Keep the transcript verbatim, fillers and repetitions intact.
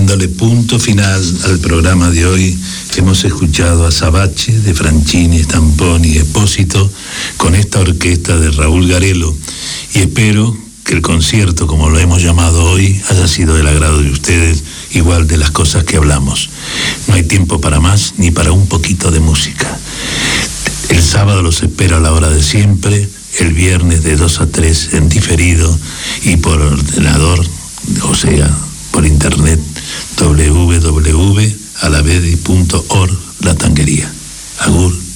Dándole punto final al programa de hoy, hemos escuchado a Sabache, de Franchini, Stamponi y Espósito, con esta orquesta de Raúl Garelo, y espero que el concierto, como lo hemos llamado hoy, haya sido del agrado de ustedes, igual de las cosas que hablamos. No hay tiempo para más, ni para un poquito de música. El sábado los espero a la hora de siempre, el viernes de dos a tres en diferido y por ordenador, o sea, por internet, w w w punto alavedi punto org, La Tanguería. Agur.